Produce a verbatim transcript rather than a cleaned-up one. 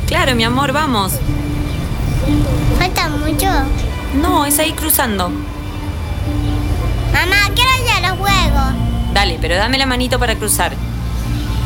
Claro, mi amor, vamos. ¿Falta mucho? No, es ahí cruzando. Mamá, quiero ir a los juegos. Dale, pero dame la manito para cruzar.